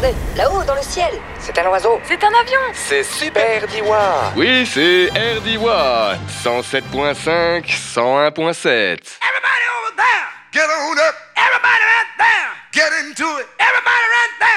Regardez, là-haut, dans le ciel. C'est un oiseau. C'est un avion. C'est Super Diwa. Oui, c'est RDIWA. 107.5, 101.7. Everybody over there, get on up.